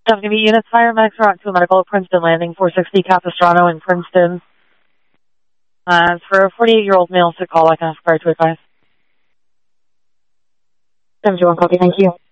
WB units, fire medics are on to a medical at Princeton Landing, 460 Capistrano in Princeton. For a 48-year-old male to call, I can ask fire to advise. 71, copy, thank you.